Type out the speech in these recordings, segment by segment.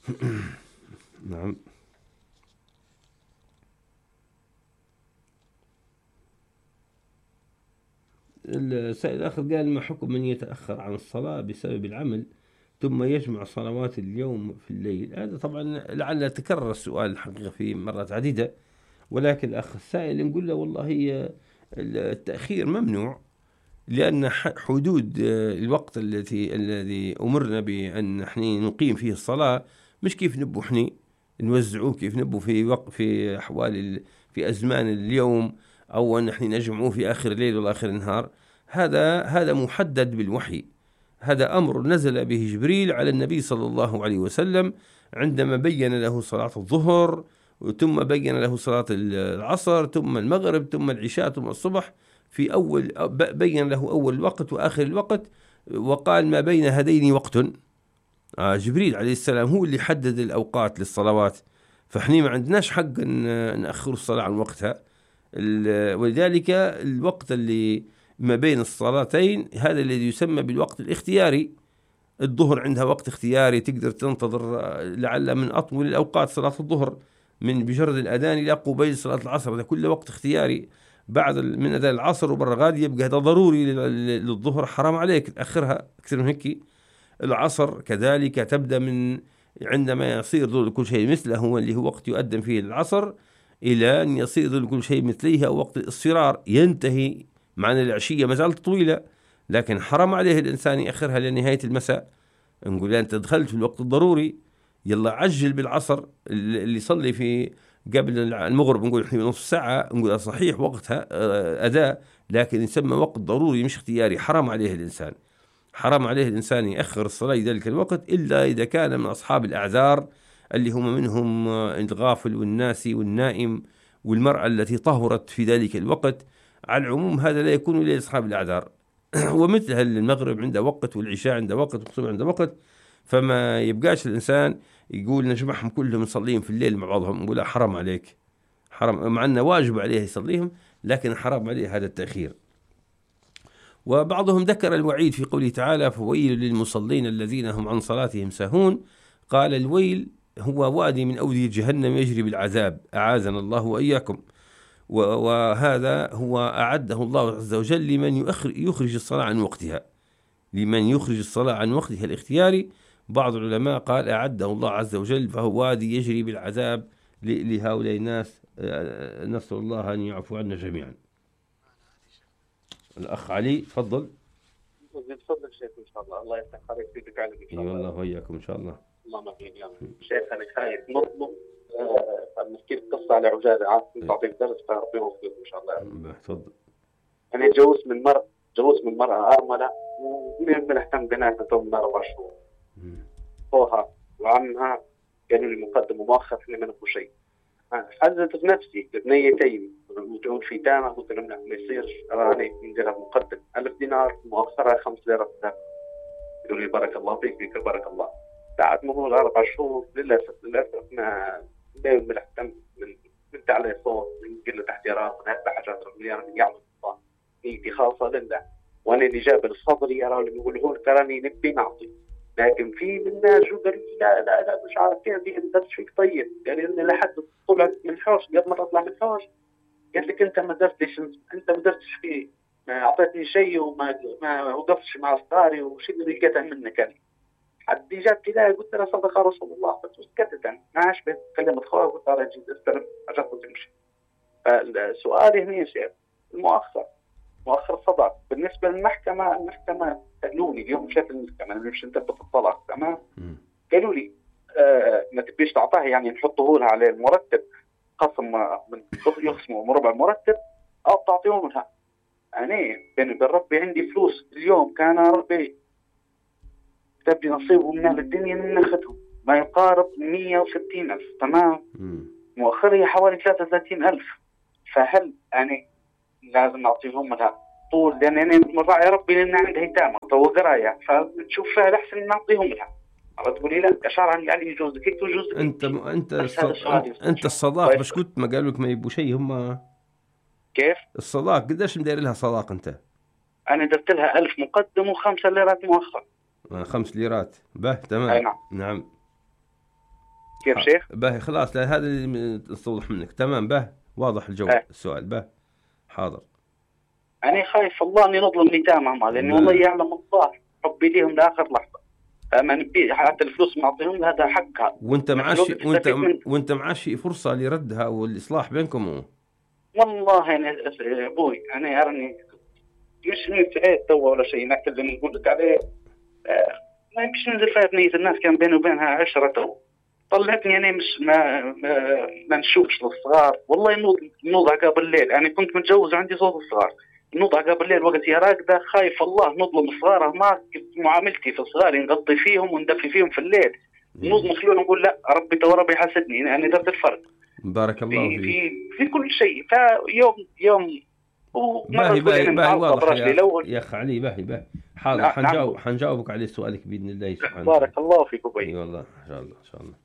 نعم. السائل الآخر قال: ما حكم من يتأخر عن الصلاة بسبب العمل ثم يجمع صلوات اليوم في الليل؟ هذا طبعا لعل تكرر السؤال الحقيقة في مرات عديدة، ولكن الأخ السائل نقول له والله هي التأخير ممنوع، لأن حدود الوقت الذي أمرنا بأن نحن نقيم فيه الصلاة مش كيف نبو احنا نوزعوه كيف نبو في وقت في أحوال في أزمان اليوم، أو أن نحن نجمعوه في آخر الليل ولا آخر النهار. هذا محدد بالوحي. هذا أمر نزل به جبريل على النبي صلى الله عليه وسلم عندما بين له صلاة الظهر، ثم بين له صلاة العصر، ثم المغرب، ثم العشاء، ثم الصبح. في أول بين له أول الوقت وآخر الوقت، وقال: ما بين هذين وقت. جبريل عليه السلام هو اللي حدد الأوقات للصلوات، فإحنا ما عندناش حق نأخر الصلاة عن وقتها. ولذلك الوقت اللي ما بين الصلاتين هذا الذي يسمى بالوقت الاختياري. الظهر عندها وقت اختياري تقدر تنتظر، لعل من أطول الأوقات صلاة الظهر، من بجرد الأذان إلى قبيل صلاة العصر، هذا كله وقت اختياري. بعد من أذان العصر وبر غادي يبقى هذا ضروري للظهر، حرام عليك تأخرها أكثر من هيك. العصر كذلك تبدأ من عندما يصير ظل كل شيء مثله، هو اللي هو وقت يؤذن فيه العصر، إلى أن يصير ظل كل شيء مثليه أو وقت الاصفرار ينتهي. معنى العشية ما زالت طويلة، لكن حرام عليه الإنسان يأخرها لنهاية المساء. نقول أنت دخلت في الوقت الضروري، يلا عجل بالعصر اللي يصلي في قبل المغرب، نقول احنا نصف ساعة، نقول صحيح وقتها أداء، لكن يسمى وقت ضروري مش اختياري. حرام عليه الإنسان، حرام عليه الإنسان يأخر الصلاة ذلك الوقت، إلا إذا كان من أصحاب الأعذار اللي هم منهم الغافل والناسي والنائم والمرأة التي طهرت في ذلك الوقت. على العموم هذا لا يكون إلا لأصحاب الأعذار. ومثل المغرب عنده وقت، والعشاء عنده وقت، والصبح عنده وقت، فما يبقاش الإنسان يقول نجمعهم كلهم نصليهم في الليل مع بعضهم. نقول حرام عليك، حرام، مع أنه واجب عليه يصليهم، لكن حرام عليه هذا التأخير. وبعضهم ذكر الوعيد في قوله تعالى: فويل للمصلين الذين هم عن صلاتهم ساهون. قال: الويل هو وادي من أودية جهنم يجري بالعذاب، أعاذنا الله وإياكم. وهذا هو أعده الله عز وجل لمن يخرج الصلاة عن وقتها، لمن يخرج الصلاة عن وقتها الاختياري. بعض العلماء قال: أعده الله عز وجل، فهو وادي يجري بالعذاب لهؤلاء الناس. نسأل الله أن يعفو عنا جميعا. الأخ علي تفضل. تفضل شيخ ان شاء الله. الله يفتح عليك ويديك عليك ان شاء الله. والله وياكم ان شاء الله. اللهم امين يا رب. شيخ انا خايف نطلب نحكي لك قصه على عجاله، عارف تعطيك درس فربنا يوفقك ان شاء الله. تفضل. انا تجوزت من مرأة ارمله، ومن اهتم بناتها من 4 شهور. اخوها وعمها قالوا لي مقدم ومؤخر احنا ما نبغى شيء. حزت بنفسي بنيتين وجود في دامه، قلت لهم لا ما يصيرش، انا نديرها مقدم 1000 دينار مؤخرها 5 ليرات. يقول لي بارك الله فيك بارك الله. بعد مرور 4 شهور للاسف ما بنهتم من تعليق صوت، من قله احترام، من هذه حاجات رمزيه من يعمل الله. نيتي خاصه لله، وانا اللي جاب الصبر يرى اللي بيقولوا تراني نبي نعطي. لكن في من الناس جو قال لي لا مش عارف كيف دي درس فيك طيب. قال لي لحد طلعت من الحوش، قبل ما تطلع من الحوش قلت لك انت ما درتش فيه، ما اعطيتني شيء ما وقفتش مع اصداري، وش اللي لقيته منك يعني. حد جاب كذا قلت له صدق رسول الله، بس سكتت انا ما عادش بتكلم اخويا، قلت له جيت استلم عشان تمشي. فسؤالي هنا يا شيخ، مؤخر الصداق بالنسبه للمحكمه، المحكمه قالوا لي اليوم شاف المحكمه انا مش انت الطلاق تمام، قالوا لي ما تبيش تعطاه يعني نحطه لها على المرتب خصم من يخصموا من ربع المرتب او تعطيهم لها. انا بيني وبين ربي عندي فلوس اليوم، كان ربي كتب لي نصيبه من اهل الدنيا من ناخذهم ما يقارب 160,000 تمام، مؤخرها حوالي 33,000. فهل يعني لازم نعطيهم لها طول، لان انا مراعي ربي لان عندها يتامى وقرايه، فتشوف فيها الاحسن ان نعطيهم لها. تقولي لا اشار يعني يجوز لك يجوز لك انت الصداق بس كنت ما قالوا لك ما يبوا شيء هم. كيف الصداق قديش مدير لها صداق انت؟ انا درت لها 1000 مقدم و5 ليرات مؤخر. 5 ليرات به تمام. نعم. نعم كيف شيخ؟ باهي خلاص، هذا اللي استوضح منك. تمام، باهي واضح الجو. السؤال باهي حاضر. أنا خايف الله إني نظلم اليتامى، لأني والله يعلم الله حبي ليهم لآخر لحظة. ما نبي حتى الفلوس معطيهم، هذا حقها. وانت معاشي فرصة لردها والإصلاح بينكم. والله أنا أبوي أنا أرني مش نتعيد توا ولا شيء، لكن اللي نقول لك عليه ما يمكنش ننزل فيها بنية الناس، كان بيني وبينها عشرة تو. طلعتني أنا مش ما نشوفش للصغار. والله نوض عقاب الليل، يعني كنت متجوز وعندي صوت الصغار، نوض عقاب الليل وقت هي راقدة، خايف الله نظلم الصغار. ما معاملتي في الصغار نغطي فيهم وندفي فيهم في الليل، نوض مخلون نقول لا ربي تو ربي يحسدني، يعني درت الفرق. بارك الله فيك في كل شيء. فيوم باهي واضح يا أخ علي. باهي حاضر. حنجاوبك على سؤالك بإذن الله سبحانه. بارك الله فيك أبي. اي والله إن شاء الله.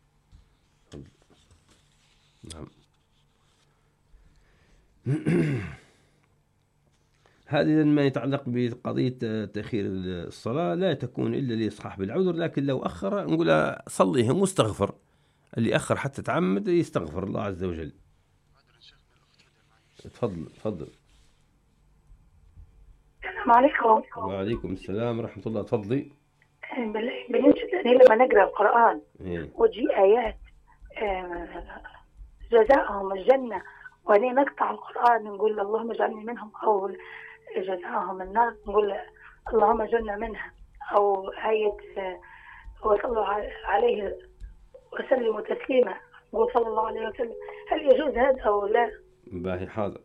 نعم. هذا ما يتعلق بقضية تأخير الصلاة لا تكون إلا لإصحاح بالعذر، لكن لو أخر نقول صليهم واستغفر. اللي أخر حتى تعمد يستغفر الله عز وجل. تفضل. السلام عليكم. وعليكم السلام ورحمة الله. تفضلي. بننشد لما نقرأ القرآن وتجي آيات جزاءهم الجنة، وأنا نقطع القرآن نقول اللهم اجعلني منهم، أو جزاءهم النار نقول اللهم اجعلنا منها، أو آية وصلوا عليه وسلموا تسليما نقول صلى الله عليه وسلم. هل يجوز هذا أو لا؟ باهي حاضر.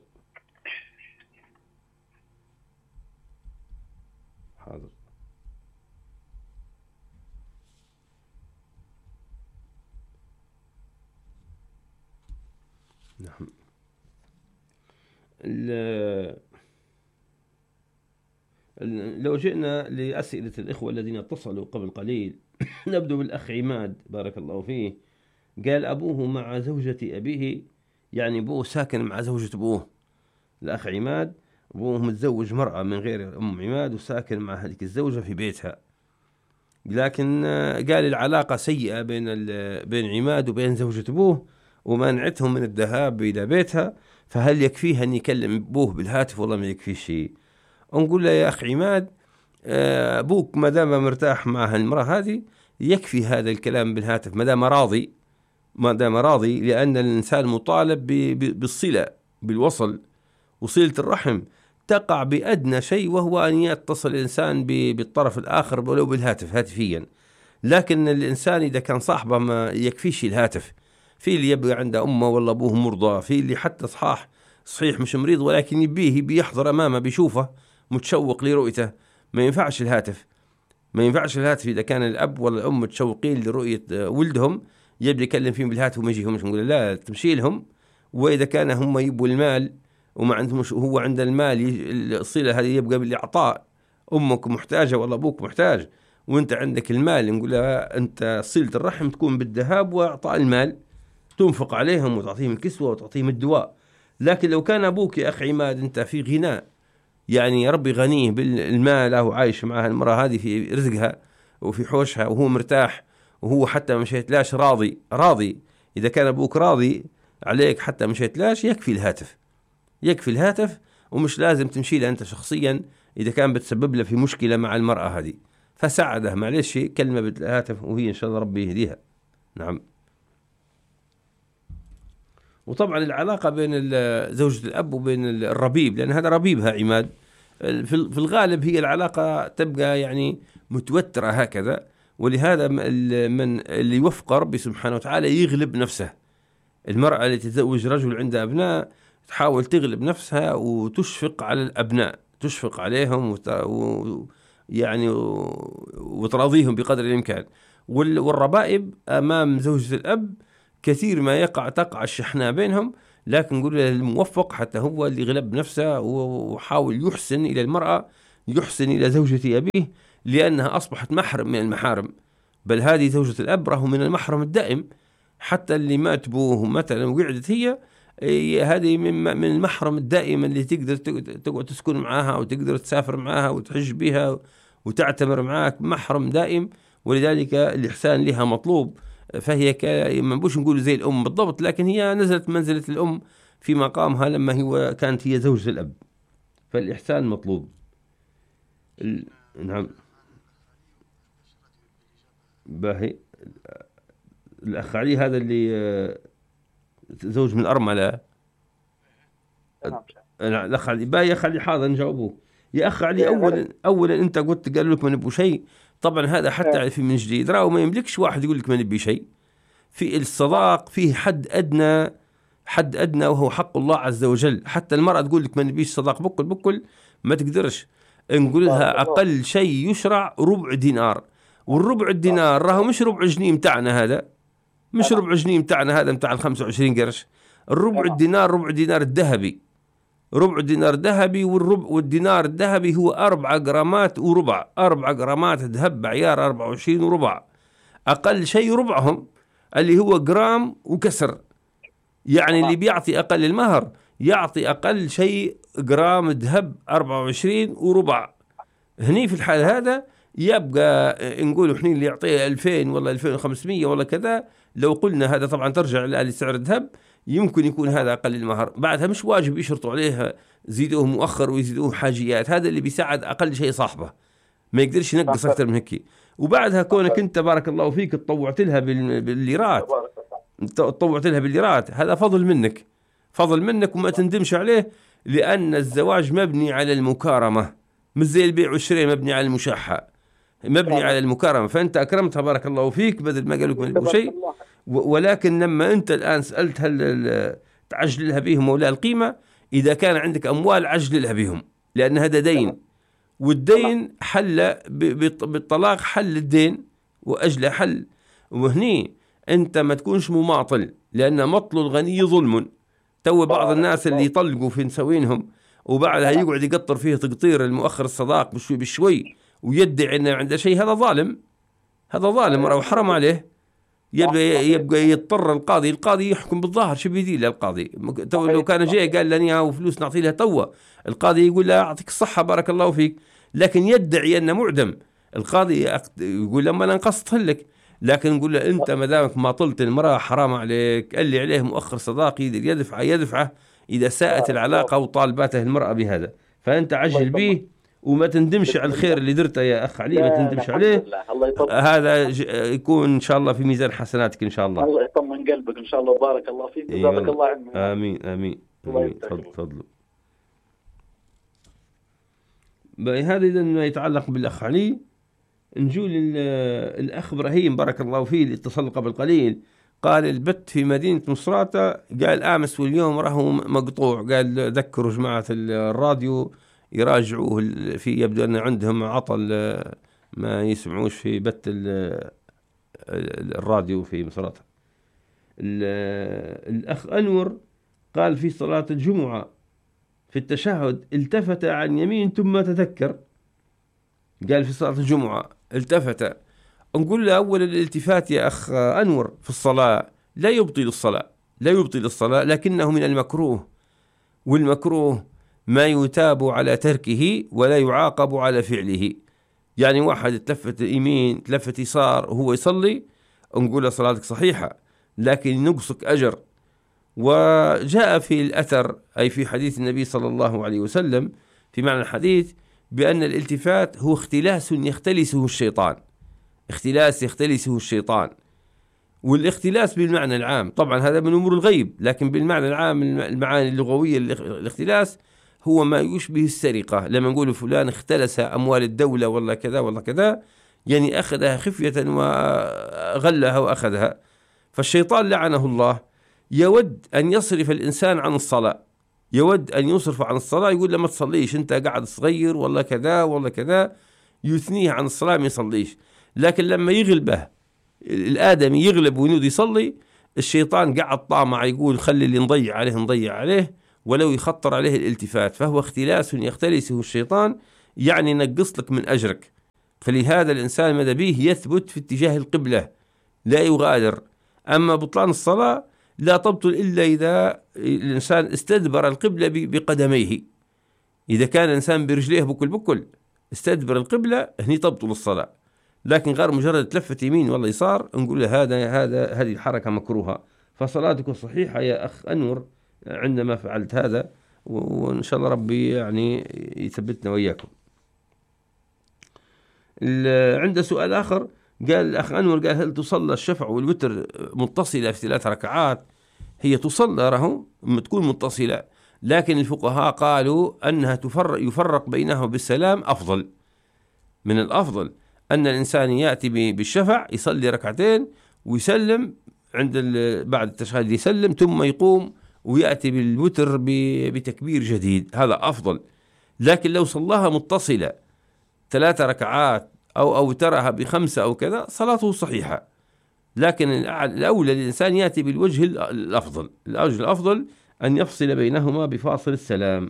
نعم. لو جئنا لأسئلة الإخوة الذين اتصلوا قبل قليل نبدأ بالأخ عماد بارك الله فيه. قال أبوه مع زوجة أبيه، يعني أبوه ساكن مع زوجة أبوه. الأخ عماد أبوه متزوج مرأة من غير أم عماد وساكن مع هذه الزوجة في بيتها، لكن قال العلاقة سيئة بين عماد وبين زوجة أبوه ومانعتهم من الذهاب إلى بيتها، فهل يكفيها أن يكلم أبوه بالهاتف؟ والله ما يكفي شيء. نقول له يا أخ عماد أبوك ما دام مرتاح مع المرأة هذه يكفي هذا الكلام بالهاتف، ما دام راضي، لأن الإنسان مطالب بالصلة بالوصل، وصلة الرحم تقع بأدنى شيء وهو أن يتصل الإنسان بالطرف الآخر ولو بالهاتف هاتفيا. لكن الإنسان إذا كان صاحبه ما يكفيش الهاتف، في اللي يبقى عنده أمه ولا أبوه مرضى، في اللي حتى صحيح مش مريض ولكن يبيه بيحضر أمامه بيشوفه متشوق لرؤيته، ما ينفعش الهاتف إذا كان الأب ولا الأم متشوقين لرؤية ولدهم يبدأ يكلم فيهم بالهاتف وما يجيهمش. نقول لا تمشي لهم، وإذا كان هم يبوا المال وما عندهم هو عند المال الصلة هذه يبقى بالإعطاء. أمك محتاجة ولا أبوك محتاج وأنت عندك المال، نقول لها أنت صلة الرحم تكون بالذهاب وإعطاء المال، تنفق عليهم وتعطيهم الكسوة وتعطيهم الدواء. لكن لو كان أبوك يا أخ عماد أنت في غناء، يعني ربي غنيه بالمال وعايش معها المرأة هذه في رزقها وفي حوشها وهو مرتاح، وهو حتى مشيتلاش راضي، إذا كان أبوك راضي عليك حتى مشيتلاش يكفي الهاتف، ومش لازم تمشي له أنت شخصيا إذا كان بتسبب له في مشكلة مع المرأة هذه، فساعده معلش كلمة بالهاتف وهي إن شاء الله ربي يهديها. نعم. وطبعا العلاقة بين زوجة الأب وبين الربيب، لأن هذا ربيبها عماد، في الغالب هي العلاقة تبقى يعني متوترة هكذا، ولهذا من اللي يوفق ربي سبحانه وتعالى يغلب نفسه. المرأة التي تتزوج رجل عندها أبناء تحاول تغلب نفسها وتشفق على الأبناء، تشفق عليهم يعني وتراضيهم بقدر الإمكان. والربائب أمام زوجة الأب كثير ما تقع الشحناء بينهم، لكن نقول الموفق حتى هو اللي غلب نفسه وحاول يحسن إلى المرأة، يحسن إلى زوجة أبيه، لأنها أصبحت محرم من المحارم. بل هذه زوجة الأب راهو من المحرم الدائم، حتى اللي مات بوه مثلا وقعدت هي هذه من المحرم الدائم اللي تقدر تقعد تسكن معها وتقدر تسافر معها وتحج بها وتعتمر معك، محرم دائم. ولذلك الإحسان لها مطلوب فهي ما بوش نقول زي الأم بالضبط، لكن هي نزلت منزلة الأم في مقامها لما هو كانت هي زوجة الأب، فالإحسان مطلوب. نعم. باهي. الأخ علي هذا اللي زوج من أرملة. الأخ علي باهي. يا أخ علي حاضر نجاوبوه. يا أخ علي أولا أنت قلت قالوا لك ما نبوا شيء. طبعا هذا حتى في من جديد راهو ما يملكش واحد يقول لك ما نبي شيء. في الصداق فيه حد أدنى وهو حق الله عز وجل. حتى المرأة تقول لك ما نبيش صداق بكل ما تقدرش. نقول لها أقل شيء يشرع ربع دينار، والربع الدينار راهو مش ربع جنيه متاعنا هذا، مش ربع جنيه متاعنا هذا متاع 25 قرش. الربع الدينار ربع دينار الذهبي، ربع دينار ذهبي، والدينار الذهبي هو 4 جرامات وربع، 4 جرامات ذهب بعيار 24 وربع. أقل شيء ربعهم اللي هو جرام وكسر. يعني اللي بيعطي أقل المهر يعطي أقل شيء جرام ذهب 24 وربع. هني في الحال هذا يبقى نقول احنا اللي يعطيه 2000 ولا 2500 ولا كذا. لو قلنا هذا طبعا ترجع لسعر الذهب، يمكن يكون هذا أقل المهر. بعدها مش واجب يشرطوا عليه زيدوه مؤخر ويزيدوه حاجيات. هذا اللي بيساعد أقل شيء صاحبه، ما يقدرش ينقص أكثر من هيك. وبعدها كونك أنت بارك الله فيك تطوعت لها بالليرات، تطوعت لها بالليرات، هذا فضل منك وما تندمش عليه، لأن الزواج مبني على المكارمة، مش زي البيع والشراء مبني على المشاحة، مبني على المكارمة. فأنت أكرمتها بارك الله فيك بدل ما قالوا لك شيء. ولكن لما أنت الآن سألت هل تعجل لها بهم ولا القيمة، إذا كان عندك أموال عجل لها بهم، لأن هذا دين، والدين حل بالطلاق، حل الدين وأجل حل. وهني أنت ما تكونش مماطل، لأن مطل الغني ظلم. تو بعض الناس اللي يطلقوا في نسوينهم وبعدها يقعد يقطر فيه تقطير المؤخر الصداق بشوي بشوي ويدعي أنه عنده شيء، هذا ظالم، هذا ظالم وحرام عليه. يبقى يضطر القاضي يحكم بالظاهر. شو بيدي له القاضي؟ لو كان جاي قال لنا وفلوس نعطي لها توا، القاضي يقول له يعطيك الصحة بارك الله فيك، لكن يدعي أنه معدم. القاضي يقول لما أنا نقصت لك، لكن نقول له أنت ما دامك ما طلت المرأة حرام عليك، اللي عليه مؤخر صداقي يدفعه إذا ساءت العلاقة وطالباته المرأة بهذا. فأنت عجل به وما تندمش على الخير اللي درته يا أخ علي، ما تندمش عليه. هذا يكون إن شاء الله في ميزان حسناتك إن شاء الله. الله يطمن قلبك إن شاء الله. بارك الله فيك وجزاك الله عنه. آمين. تفضلوا. هذا إذا ما يتعلق بالأخ علي. نجول الأخ إبراهيم بارك الله فيه اللي اتصل قبل قليل، قال البت في مدينة مصراتة، قال آمس واليوم راهو مقطوع. قال ذكروا جماعة الراديو يراجعوه، في يبدو أن عندهم عطل ما يسمعوش في بث الراديو في مصراتة. الأخ أنور قال في صلاة الجمعة في التشهد التفت عن يمين ثم تذكر. قال في صلاة الجمعة التفت. نقول له أول الالتفات يا أخ أنور في الصلاة لا يبطل الصلاة، لكنه من المكروه، والمكروه ما يتاب على تركه ولا يعاقب على فعله. يعني واحد تلفت يمين تلفت يسار وهو يصلي، نقول له صلاتك صحيحة، لكن ينقصك أجر. وجاء في الأثر أي في حديث النبي صلى الله عليه وسلم في معنى الحديث بأن الالتفات هو اختلاس يختلسه الشيطان. والاختلاس بالمعنى العام طبعا هذا من أمور الغيب، لكن بالمعنى العام المعاني اللغوية الاختلاس هو ما يشبه السرقة. لما نقول فلان اختلس أموال الدولة والله كذا والله كذا، يعني أخذها خفية وغلها وأخذها. فالشيطان لعنه الله يود أن يصرف الإنسان عن الصلاة، يود أن يصرف عن الصلاة، يقول له ما تصليش أنت قاعد صغير والله كذا والله كذا، يثنيه عن الصلاة ما يصليش. لكن لما يغلبه الآدمي يغلب وينود يصلي، الشيطان قاعد طامع يقول خلي اللي نضيع عليه ولو يخطر عليه الالتفات، فهو اختلاس يختلسه الشيطان، يعني نقص لك من أجرك. فلهذا الإنسان ماذا به يثبت في اتجاه القبلة لا يغادر. أما بطلان الصلاة لا تبطل إلا إذا الإنسان استدبر القبلة بقدميه. إذا كان الإنسان برجليه بكل استدبر القبلة هني تبطل الصلاة. لكن غير مجرد تلفت يمين والله يسار نقول له هذه الحركة مكروهة. فصلاتك صحيحة يا أخ أنور عندما فعلت هذا، وإن شاء الله ربي يعني يثبتنا وإياكم. عنده سؤال آخر، قال الأخ أنور قال هل تصلى الشفع والوتر متصلة في 3 ركعات؟ هي تصلى تكون متصلة، لكن الفقهاء قالوا أنها يفرق بينها بالسلام أفضل. من الأفضل أن الإنسان يأتي بالشفع يصلي 2 ركعتين ويسلم بعد التشهد يسلم، ثم يقوم ويأتي بالوتر بتكبير جديد، هذا أفضل. لكن لو صلاها متصلة 3 ركعات أو ترها ب5 أو كذا صلاته صحيحة. لكن الأولى للإنسان يأتي بالوجه الأفضل، الوجه الأفضل أن يفصل بينهما بفاصل السلام.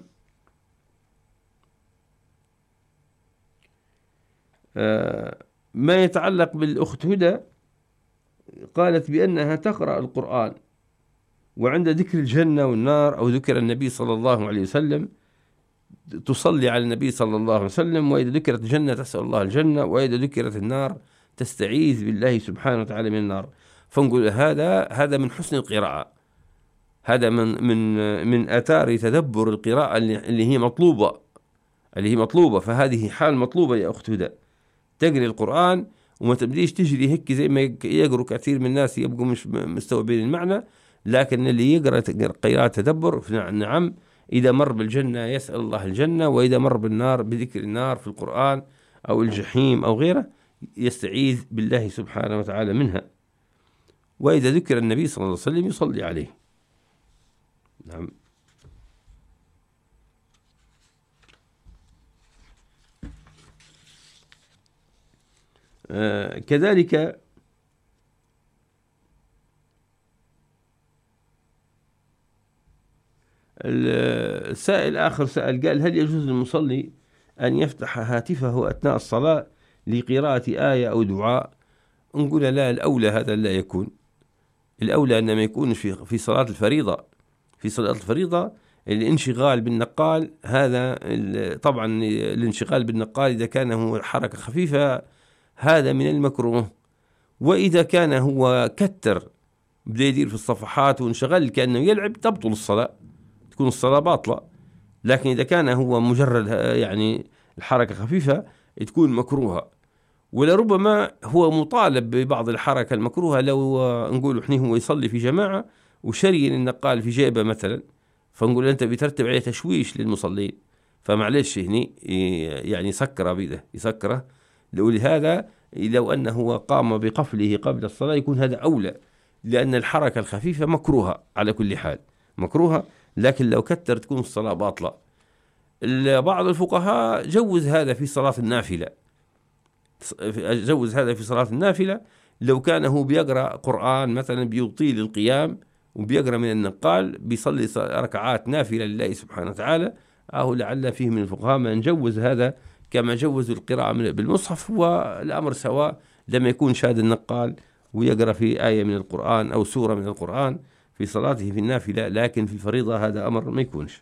ما يتعلق بالأخت هدى، قالت بأنها تقرأ القرآن وعند ذكر الجنة والنار أو ذكر النبي صلى الله عليه وسلم تصلي على النبي صلى الله عليه وسلم، وإذا ذكرت الجنة تسأل الله الجنة، وإذا ذكرت النار تستعيذ بالله سبحانه وتعالى من النار. فنقول هذا من حسن القراءة، هذا من آثار تدبر القراءة اللي هي مطلوبة. فهذه حال مطلوبة يا أخت هدى، تقري القرآن وما تبديش تجري هيك زي ما يقروا كثير من الناس يبقوا مش مستوعبين المعنى. لكن اللي يقرأ قراءة تدبر نعم، إذا مر بالجنة يسأل الله الجنة، وإذا مر بالنار بذكر النار في القرآن أو الجحيم أو غيره يستعيذ بالله سبحانه وتعالى منها، وإذا ذكر النبي صلى الله عليه وسلم يصلي عليه. نعم. كذلك السائل آخر سأل قال هل يجوز للمصلي أن يفتح هاتفه أثناء الصلاة لقراءة آية أو دعاء؟ نقول لا، الأولى هذا لا يكون. الأولى أن ما يكون في صلاة الفريضة. في صلاة الفريضة الانشغال بالنقال، هذا طبعا الانشغال بالنقال إذا كان هو حركة خفيفة هذا من المكروه. وإذا كان هو كتر بدأ يدير في الصفحات وانشغل كأنه يلعب تبطل الصلاة، تكون الصلاة باطلة. لكن إذا كان هو مجرد يعني الحركة خفيفة تكون مكروهة. ولربما هو مطالب ببعض الحركة المكروهة، لو نقول إحنا هو يصلي في جماعة وشرين النقال في جيبه مثلا، فنقول أنت بترتب عليه تشويش للمصلين، فمعلش هني يعني يسكره بيده يسكره. لهذا لو أنه قام بقفله قبل الصلاة يكون هذا أولى، لأن الحركة الخفيفة مكروهة على كل حال مكروهة، لكن لو كتر تكون الصلاة باطلة. بعض الفقهاء جوز هذا في صلاة النافلة، لو كان هو بيقرأ قرآن مثلا بيطيل القيام وبيقرأ من النقال بيصلي ركعات نافلة لله سبحانه وتعالى، لعل فيه من الفقهاء من جوز هذا كما جوزوا القراءة بالمصحف، والأمر سواء لما يكون شاد النقال ويقرأ في آية من القرآن أو سورة من القرآن في صلاته في النافلة. لكن في الفريضة هذا أمر ما يكونش.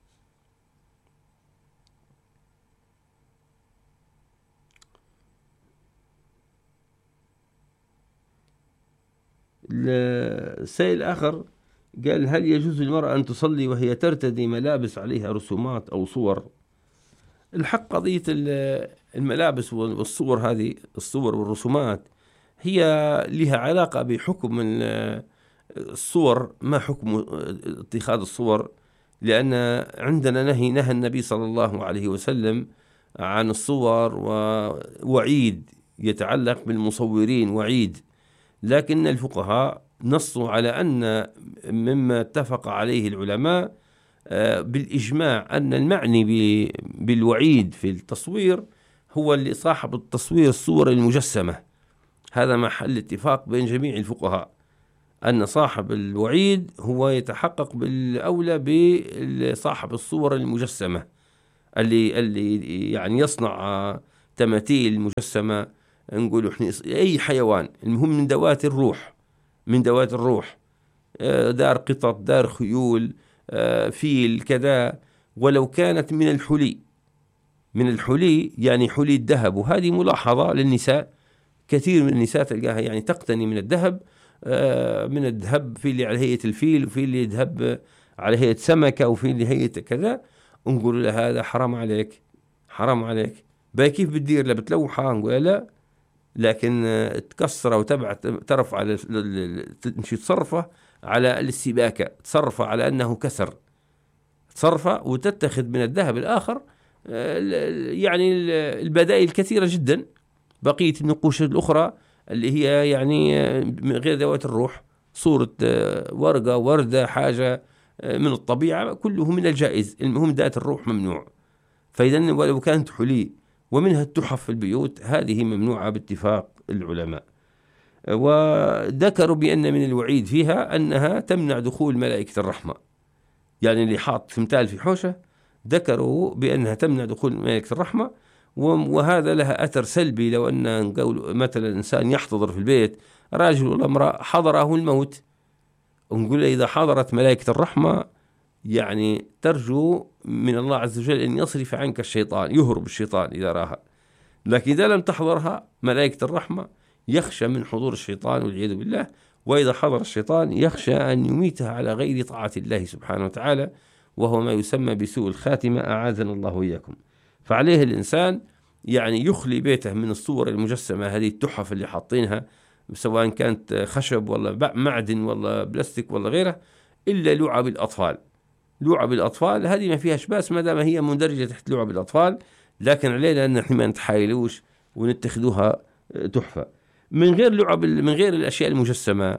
السائل آخر قال هل يجوز للمرأة أن تصلي وهي ترتدي ملابس عليها رسومات أو صور؟ الحق قضية الملابس والصور، هذه الصور والرسومات هي لها علاقة بحكم الصور، ما حكم اتخاذ الصور، لأن عندنا نهى النبي صلى الله عليه وسلم عن الصور ووعيد يتعلق بالمصورين وعيد. لكن الفقهاء نصوا على أن مما اتفق عليه العلماء بالإجماع أن المعني بالوعيد في التصوير هو اللي صاحب التصوير الصور المجسمة. هذا محل اتفاق بين جميع الفقهاء أن صاحب الوعيد هو يتحقق بالأولى بصاحب الصور المجسمة اللي يعني يصنع تماثيل مجسمة، نقول احنا أي حيوان، المهم من ذوات الروح، دار قطط، دار خيول، فيل كذا، ولو كانت من الحلي يعني حلي الذهب. وهذه ملاحظة للنساء كثير من النساء تلقاها يعني تقتني من الذهب، في اللي على هيئة الفيل، وفي اللي ذهب على هيئة سمكة، وفي اللي هيئة كذا. نقول له هذا حرام عليك، حرام عليك. باي كيف بتدير؟ لا بتلوحها؟ نقول لا، لكن تكسره وتبع ترفع على تصرفه على السباكة، تصرفه على أنه كسر، تصرفه وتتخذ من الذهب الآخر يعني البدائل كثيرة جدا. بقية النقوش الأخرى اللي هي يعني من غير ذوات الروح، صورة ورقة، وردة، حاجة من الطبيعة، كله من الجائز. المهم ذات الروح ممنوع. فإذا ولو كانت حلي ومنها التحف في البيوت، هذه ممنوعة باتفاق العلماء. وذكروا بأن من الوعيد فيها أنها تمنع دخول ملائكة الرحمة. يعني اللي حاط تمثال في حوشة ذكروا بأنها تمنع دخول ملائكة الرحمة، وهذا لها أثر سلبي. لو أن نقول مثلا إنسان يحتضر في البيت، راجل ولا امرأة حضره الموت، ونقول إذا حضرت ملائكة الرحمة يعني ترجو من الله عز وجل أن يصرف عنك الشيطان، يهرب الشيطان إذا راها. لكن إذا لم تحضرها ملائكة الرحمة يخشى من حضور الشيطان والعياذ بالله، وإذا حضر الشيطان يخشى أن يميتها على غير طاعة الله سبحانه وتعالى، وهو ما يسمى بسوء الخاتمة، أعاذنا الله وإياكم. فعليه الإنسان يعني يخلي بيته من الصور المجسمة، هذه التحف اللي حاطينها، سواء كانت خشب ولا معدن ولا بلاستيك ولا غيره، إلا لعب الأطفال. لعب الأطفال هذه ما فيهاش باس ما دام هي مندرجة تحت لعب الأطفال، لكن علينا أن نحن ما نتحايلوش ونتخذوها تحفة. من غير الأشياء المجسمة،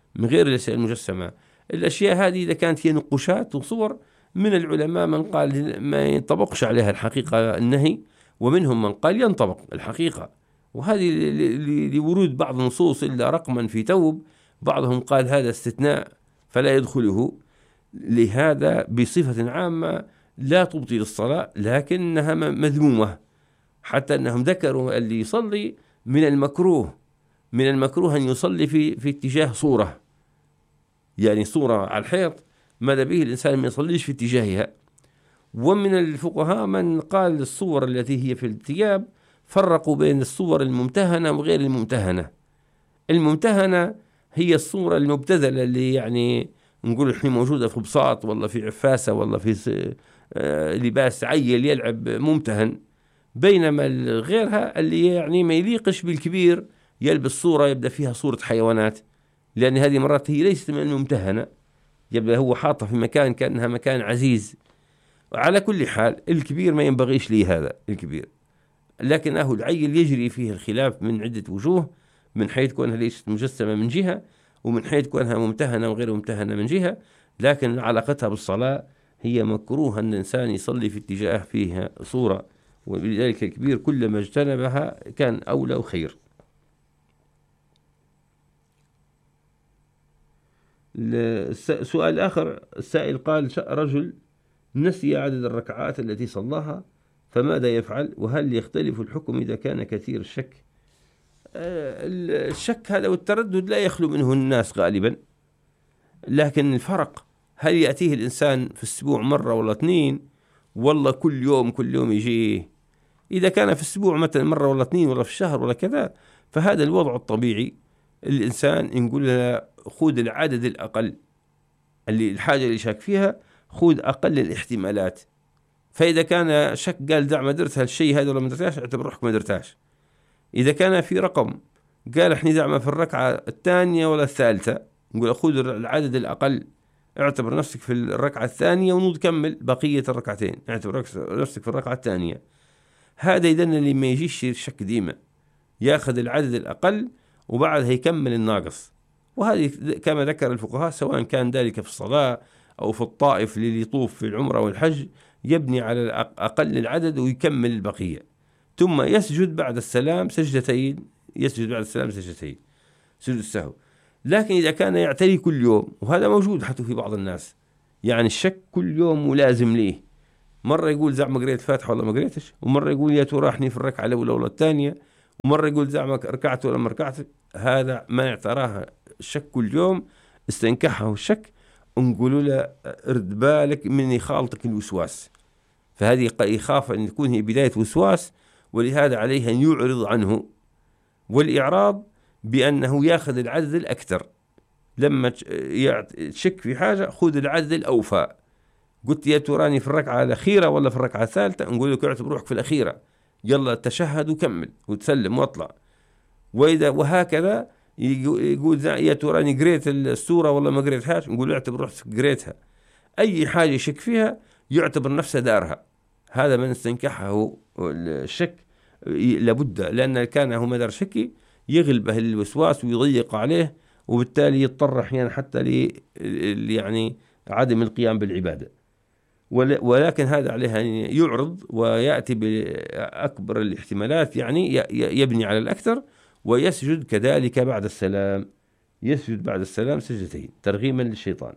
الأشياء هذه إذا كانت هي نقوشات وصور، من العلماء من قال ما ينطبقش عليها الحقيقة النهي، ومنهم من قال ينطبق الحقيقة. وهذه لورود بعض النصوص إلا رقما في توب، بعضهم قال هذا استثناء فلا يدخله. لهذا بصفة عامة لا تبطل الصلاة، لكنها مذمومة، حتى أنهم ذكروا اللي يصلي من المكروه أن يصلي في اتجاه صورة، يعني صورة على الحيط، ماذا به الإنسان ما يصليش في اتجاهها. ومن الفقهاء من قال الصور التي هي في الثياب فرقوا بين الصور الممتهنة وغير الممتهنة. الممتهنة هي الصورة المبتذلة اللي يعني نقول الحين موجودة في بساط ولا في عفاسة ولا في لباس عيل يلعب ممتهن، بينما غيرها اللي يعني ما يليقش بالكبير يلبس صورة يبدأ فيها صورة حيوانات، لأن هذه مرات هي ليست من الممتهنة، يبدأ هو حاطة في مكان كأنها مكان عزيز. وعلى كل حال الكبير ما ينبغيش لي هذا الكبير، لكنه العيل يجري فيه الخلاف من عدة وجوه، من حيث كونها ليست مجسمة من جهة، ومن حيث كونها ممتهنة وغير ممتهنة من جهة، لكن علاقتها بالصلاة هي مكروه أن الإنسان يصلي في اتجاه فيها صورة، ولذلك الكبير كلما اجتنبها كان أولى وخير. سؤال آخر، السائل قال رجل نسي عدد الركعات التي صلاها فماذا يفعل؟ وهل يختلف الحكم إذا كان كثير الشك؟ الشك هذا والتردد لا يخلو منه الناس غالبا، لكن الفرق هل يأتيه الإنسان في الأسبوع مرة ولا اثنين، والله كل يوم يجيه؟ إذا كان في الأسبوع مثلا مرة ولا اثنين ولا في الشهر ولا كذا، فهذا الوضع الطبيعي. الإنسان نقول له خذ العدد الأقل، اللي الحاجة اللي شاك فيها خذ أقل الاحتمالات. فإذا كان شك قال دع ما درت هالشيء هذا ولا ما درتاش، اعتبر روحك ما درتاش. إذا كان في رقم قال احنا دع في الركعة الثانية ولا الثالثة، نقول خذ العدد الأقل، اعتبر نفسك في الركعة الثانية ونكمل بقية الركعتين، اعتبر نفسك في الركعة الثانية. هذا إذن اللي ما يجيش الشك ديما، ياخذ العدد الأقل وبعدها يكمل الناقص. وهذه كما ذكر الفقهاء سواء كان ذلك في الصلاة أو في الطائف اللي يطوف في العمرة والحج، يبني على أقل العدد ويكمل البقية، ثم يسجد بعد السلام سجدتين، سجد السهو. لكن إذا كان يعتري كل يوم، وهذا موجود حتى في بعض الناس، يعني الشك كل يوم ملازم ليه، مرة يقول زعما قريت الفاتحة ولا ما قريتش، ومرة يقول يا ترى راحني في الركعة الأولى ولا الثانية، ومرة يقول زعما ركعت ولا ما ركعت. هذا ما اعتراها الشك كل يوم، استنكحه الشك، نقولوا له ارد بالك من يخالطك الوسواس، فهذه يخاف أن تكون هي بداية وسواس، ولهذا عليه أن يعرض عنه. والإعراض بأنه ياخذ العدد الأكثر. لما تشك في حاجة خذ العدد الأوفى. قلت يا تراني في الركعة الأخيرة ولا في الركعة الثالثة، نقول لك اعتبر روحك في الأخيرة، يلا تشهد وكمل وتسلم واطلع. وهكذا يقول يا تراني قريت السورة ولا ما قريتهاش، نقول اعتبر روحك قريتها. أي حاجة يشك فيها يعتبر نفسه دارها. هذا من استنكحه الشك لابد، لأن كان هو مدار شكي يغلبه الوسواس ويضيق عليه، وبالتالي يضطر أحيانا حتى يعني عدم القيام بالعبادة. ولكن هذا عليه أن يعرض ويأتي بأكبر الاحتمالات، يعني يبني على الأكثر، ويسجد كذلك بعد السلام، يسجد بعد السلام سجدتين ترغيما للشيطان.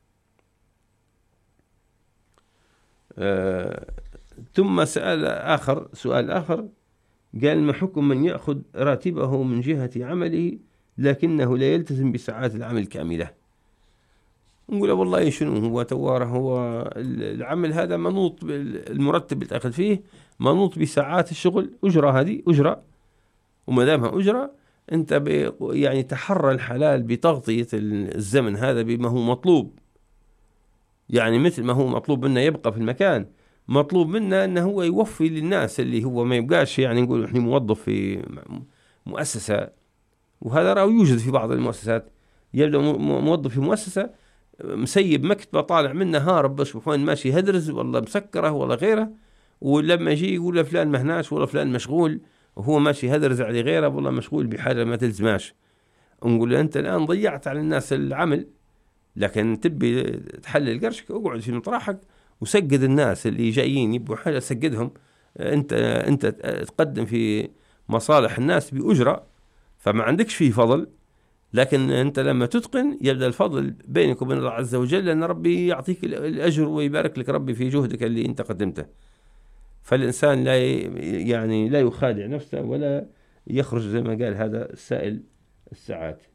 ثم سؤال آخر قال ما حكم من يأخذ راتبه من جهة عمله لكنه لا يلتزم بساعات العمل كاملة؟ نقول والله شنو هو تواره، هو العمل هذا منوط المرتب اللي تأخذ فيه منوط بساعات الشغل، أجرة، هذه أجرة، وما دامها أجرة أنت يعني تحرى الحلال بتغطية الزمن هذا بما هو مطلوب. يعني مثل ما هو مطلوب منا يبقى في المكان، مطلوب منا أنه هو يوفي للناس، اللي هو ما يبقاش يعني نقول إحنا موظف في مؤسسة، وهذا رأى يوجد في بعض المؤسسات، يبدأ موظف في مؤسسة مسيب مكتبة طالع منه هارب بس وين ماشي هدرز ولا مسكرة ولا غيره، ولما يجي يقول فلان مهناش ولا فلان مشغول، وهو ماشي هدرز على غيره ولا مشغول بحاجة ما تلزماش. نقول له أنت الآن ضيعت على الناس العمل، لكن تبي تحلل قرشك اقعد في مطرحك وسجد الناس اللي جايين يبوا حاجة سجدهم. أنت تقدم في مصالح الناس بأجرة، فما عندكش فيه فضل، لكن أنت لما تتقن يبدأ الفضل بينك وبين الله عز وجل، لأن ربي يعطيك الأجر ويبارك لك ربي في جهدك اللي أنت قدمته. فالإنسان لا يخادع نفسه ولا يخرج زي ما قال هذا السائل الساعات.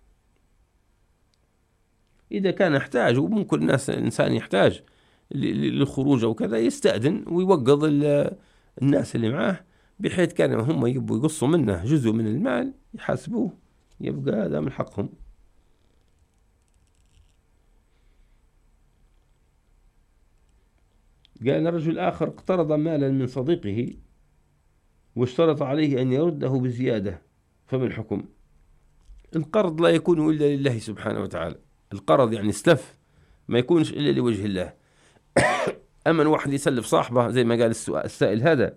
إذا كان يحتاج، وممكن الإنسان يحتاج للخروج أو كذا، يستأذن ويوقظ الناس اللي معاه، بحيث كانوا هم يبوا يقصوا منه جزء من المال يحاسبوه، يبقى هذا من حقهم. قال رجل آخر اقترض مالا من صديقه واشترط عليه أن يرده بزيادة، فما الحكم؟ القرض لا يكون إلا لله سبحانه وتعالى، القرض يعني سلف ما يكونش إلا لوجه الله. أما واحد يسلف صاحبه زي ما قال السائل هذا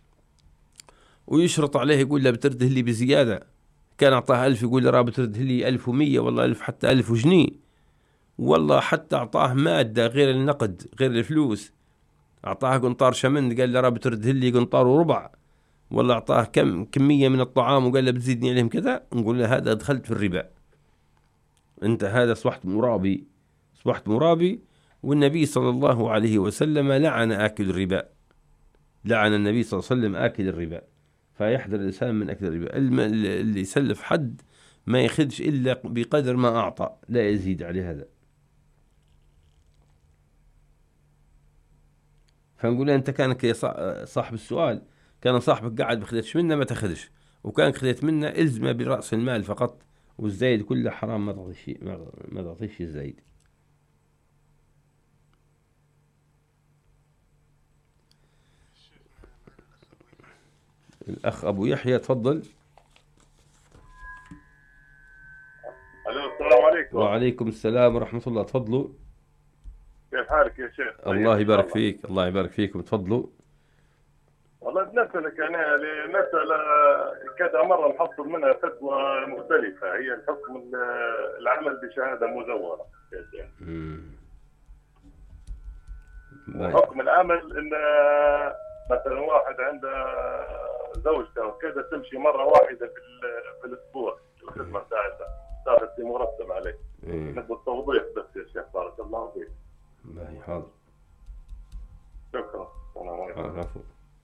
ويشرط عليه يقول له بترده لي بزيادة، كان أعطاه 1000 يقول له بترده لي 1100 والله 1000 حتى 1000 جنيه، والله حتى أعطاه مادة غير النقد غير الفلوس، أعطاه قنطار شمند قال له بترده لي قنطار وربع، والله أعطاه كمية من الطعام وقال له بتزيدني عليهم كذا، نقول له هذا دخلت في الربا، أنت هذا أصبحت مرابي. والنبي صلى الله عليه وسلم لعن آكل الربا، لعن النبي صلى الله عليه وسلم آكل الربا، فيحذر الإنسان من أكل الربا. اللي يسلف حد ما يخدش إلا بقدر ما أعطى، لا يزيد عليه هذا. فنقول أنت كانك يا صاحب السؤال، كان صاحبك قاعد بخدتش منه ما تخدش، وكان خدت منه إلزمه برأس المال فقط، والزايد كله حرام، ما تعطيش الزايد. الأخ أبو يحيى تفضل. السلام عليكم. وعليكم السلام ورحمة الله، تفضلوا. كيف حالك يا شيخ؟ الله يبارك فيك، الله يبارك فيكم، تفضلوا. والله بنسألك أنا لمسألة كذا مرة نحصل منها فتوى مختلفة، هي الحكم العمل بشهادة مزورة يا شيخ. حكم العمل إن مثلا واحد عنده زوجته وكذا تمشي مرة واحدة في الأسبوع الخدمة بتاعتها تاخذ مرتب عليه. نبغى التوضيح بس يا شيخ، بارك الله فيك. حاضر. شكرا. عفوا.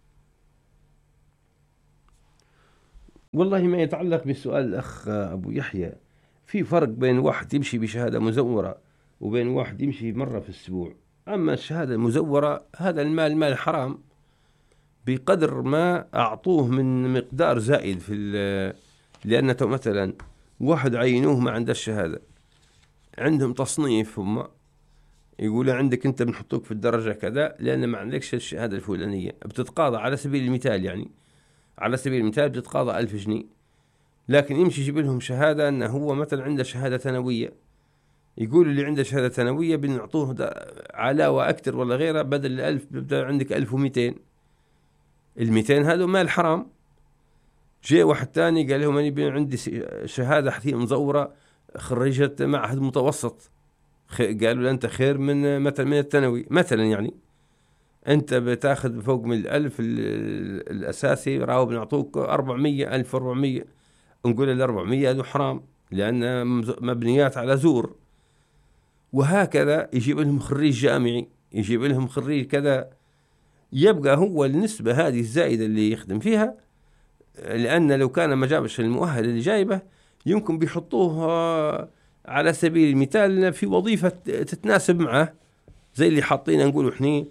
والله ما يتعلق بسؤال الأخ أبو يحيى، في فرق بين واحد يمشي بشهادة مزورة وبين واحد يمشي مرة في الأسبوع. أما الشهادة المزورة هذا المال مال حرام، بقدر ما أعطوه من مقدار زائد لأن مثلا واحد عينوه ما عنده الشهادة، عندهم تصنيف، هم يقول عندك أنت بنحطوك في الدرجة كذا لأن ما عندكش الشهادة الفلانية، بتتقاضى على سبيل المثال، يعني على سبيل المثال بتتقاضى 1000 جنيه، لكن يمشي يجيب لهم شهادة أنه هو مثلا عنده شهادة ثانوية، يقول اللي عنده شهادة ثانوية بنعطوه علاوة أكتر ولا غيره، بدل 1000 بيبدأ عندك 1200. 200 هذا مال حرام. جاء واحد تاني قال لهم أنا عندي شهادة حثية مزورة خريجة معهد متوسط، قالوا له أنت خير من مثلا من الثانوي مثلا، يعني أنت بتاخذ فوق من 1000 الأساسي، راهو بنعطوك 400 1400. نقول 400 هذا حرام لأن مبنيات على زور. وهكذا يجيب لهم خريج جامعي، يجيب لهم خريج كذا، يبقى هو النسبة هذه الزائدة اللي يخدم فيها، لأن لو كان ما جابش المؤهل اللي جايبه يمكن بيحطوه على سبيل المثال في وظيفة تتناسب معه، زي اللي حاطين نقولوا احنا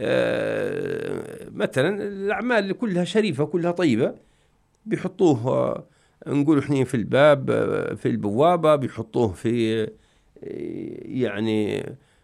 مثلا الأعمال اللي كلها شريفة كلها طيبة، بيحطوه نقولوا احنا في الباب، في البوابة، بيحطوه في يعني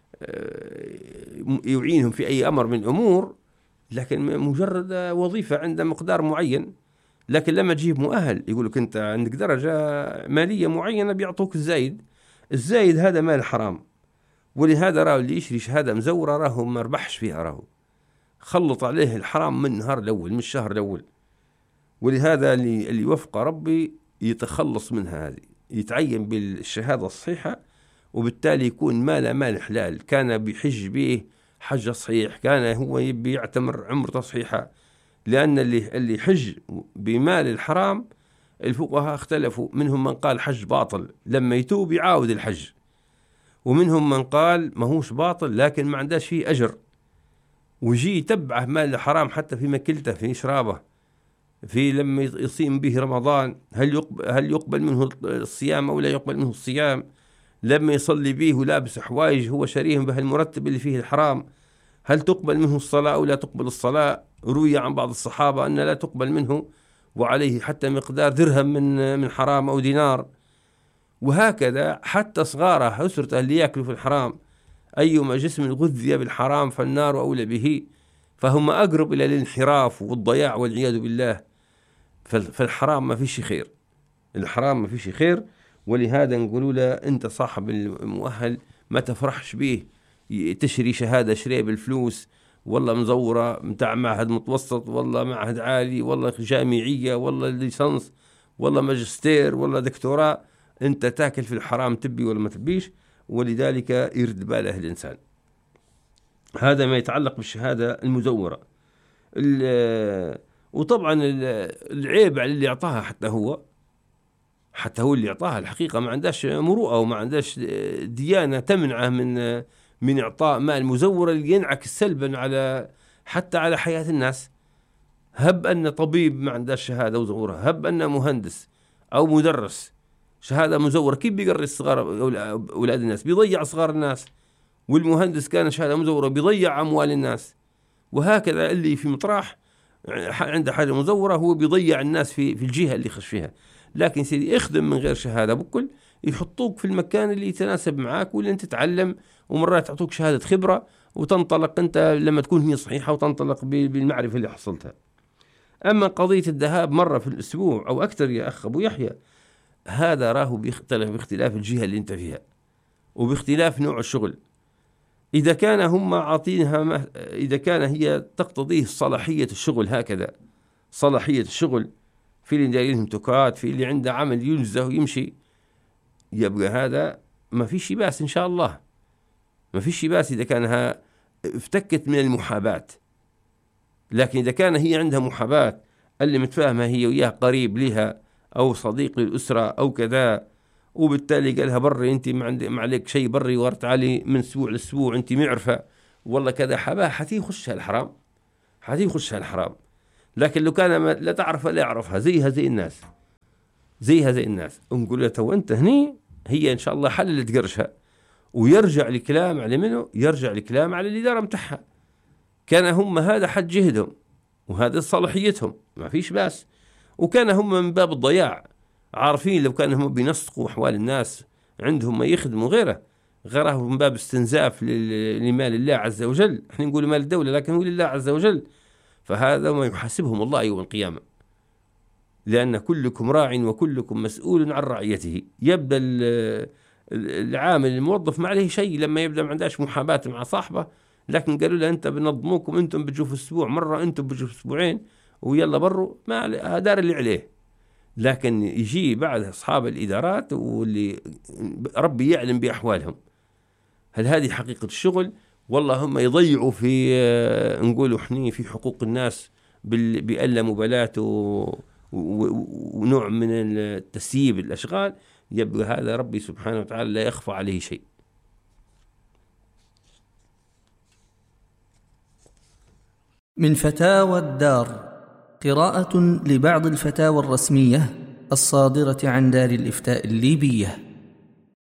يعينهم في أي أمر من الأمور، لكن مجرد وظيفة عندها مقدار معين. لكن لما تجيب مؤهل يقول لك أنت عندك درجة مالية معينة بيعطوك الزايد هذا مال حرام. ولهذا راهو اللي يشري شهادة مزورة راهو ما ربحش فيها، راهو خلط عليه الحرام من النهار الأول، من الشهر الأول. ولهذا اللي وفق ربي يتخلص منها، هذه يتعين بالشهادة الصحيحة، وبالتالي يكون مال حلال، كان بيحج به حج صحيح، كان هو يبي يعتمر عمرته صحيحة. لأن اللي حج بمال الحرام الفقهاء اختلفوا، منهم من قال حج باطل لما يتوب يعاود الحج، ومنهم من قال ما هوش باطل لكن ما عندهش فيه أجر، ويجي يتبعه مال الحرام حتى في مكلته، في إشرابه، في لما يصيم به رمضان هل يقبل منه الصيام أو لا يقبل منه الصيام، لما يصلي به ولابس حوايج هو شريهم به المرتب اللي فيه الحرام هل تقبل منه الصلاة أو لا تقبل الصلاة. روي عن بعض الصحابة أن لا تقبل منه وعليه حتى مقدار درهم من حرام أو دينار. وهكذا حتى صغاره أسرته اللي يأكلوا في الحرام، أيما جسم غذي بالحرام فالنار أولى به، فهم أقرب إلى الانحراف والضياع والعياذ بالله. فالحرام ما فيش خير، الحرام ما فيش خير. ولهذا نقولوا له أنت صاحب المؤهل ما تفرحش به، تشري شهادة شريه بالفلوس، والله مزورة متاع معهد متوسط، والله معهد عالي، والله جامعية، والله ليسانس، والله ماجستير، والله دكتوراه، أنت تاكل في الحرام تبي ولا ما تبيش. ولذلك يرد باله الإنسان. هذا ما يتعلق بالشهادة المزورة. وطبعا العيب على اللي يعطاها، حتى هو اللي يعطاها الحقيقة ما عندهش مروءة وما عندهش ديانة تمنعه من إعطاء مال مزورة اللي ينعكس سلبا حتى على حياة الناس. هب أن طبيب ما عندهش شهادة مزورة، هب أن مهندس أو مدرس شهادة مزورة، كيف بيقرص صغار أولاد الناس؟ بيضيع صغار الناس. والمهندس كان شهادة مزورة بيضيع أموال الناس. وهكذا اللي في مطرح عنده حاجة مزورة هو بيضيع الناس في الجهة اللي خش فيها. لكن سيدي اخدم من غير شهادة بكل، يحطوك في المكان اللي يتناسب معاك واللي انت تتعلم، ومرات تعطوك شهادة خبرة وتنطلق انت لما تكون هي صحيحة وتنطلق بالمعرفة اللي حصلتها. أما قضية الذهاب مرة في الأسبوع أو أكثر يا أخ أبو يحيى، هذا راه بيختلف باختلاف الجهة اللي انت فيها وباختلاف نوع الشغل. إذا كان هم عاطينها، إذا كان هي تقتضيه صلاحية الشغل، هكذا صلاحية الشغل، في اللي داير لهم توكات، في اللي عنده عمل ينزه ويمشي، يبقى هذا ما فيش باس إن شاء الله، ما فيش باس إذا كانها افتكت من المحاباة. لكن إذا كان هي عندها محاباة، اللي متفاهمة هي وياه قريب لها أو صديق للأسرة أو كذا، وبالتالي قالها بري أنت ما عليك شيء، بري ورت علي من أسبوع لأسبوع أنت معرفة والله كذا، حباه حتيخشها الحرام، حتيخشها الحرام. لكن لو كان لا تعرفها لا يعرفها، زيها زي الناس، نقول له تو أنت هني، هي إن شاء الله حللت قرشها، ويرجع الكلام على منه، يرجع الكلام على الإدارة متاعها. كان هم هذا حد جهدهم وهذا صلاحيتهم، ما فيش باس. وكان هم من باب الضياع عارفين لو كانوا هم بينسقوا أحوال الناس عندهم ما يخدموا غيره من باب استنزاف لمال الله عز وجل. احنا نقول مال الدولة لكن هو لله عز وجل، فهذا ما يحاسبهم الله يوم القيامة، لأن كلكم راع وكلكم مسؤول عن رعيته. يبدأ العامل الموظف ما عليه شيء لما يبدأ ما عندهاش محاباة مع صاحبه، لكن قالوا له أنت بنظموكم، أنتم بتجوا في أسبوع مرة، أنتم بتجوا في أسبوعين، ويلا بروا ما دار اللي عليه. لكن يجي بعد أصحاب الإدارات واللي ربي يعلم بأحوالهم، هل هذه حقيقة الشغل؟ والله هم يضيعوا في نقولوا احنا في حقوق الناس بألا مبالاة ونوع من التسييب الأشغال. يبقى هذا ربي سبحانه وتعالى لا يخفى عليه شيء. من فتاوى الدار، قراءة لبعض الفتاوى الرسمية الصادرة عن دار الإفتاء الليبية.